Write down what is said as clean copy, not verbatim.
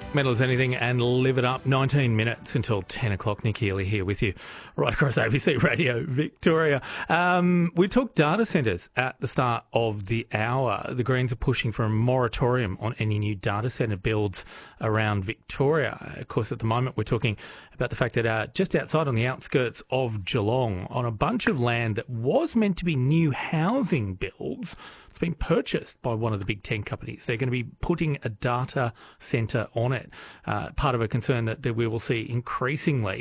Metal as anything and live it up. 19 minutes until 10 o'clock. Nick Healy here with you right across ABC Radio Victoria. We talked data centres at the start of the hour. The Greens are pushing for a moratorium on any new data centre builds around Victoria. Of course, at the moment, we're talking about the fact that just outside on the outskirts of Geelong, on a bunch of land that was meant to be new housing builds, it's been purchased by one of the big 10 companies. They're going to be putting a data centre on it. Part of a concern that we will see increasingly